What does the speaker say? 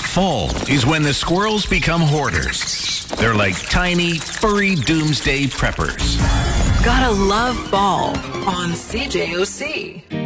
Fall is when the squirrels become hoarders. They're like tiny, furry doomsday preppers. Gotta love fall on CJOC.